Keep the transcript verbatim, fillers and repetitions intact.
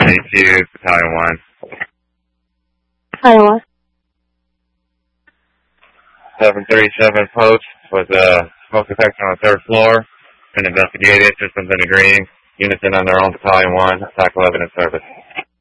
eighty-two, Battalion one. Battalion one. seven thirty-seven post with a smoke detection on the third floor. Been investigated, systems in the green. Units in on their own, Battalion one, attack eleven in service.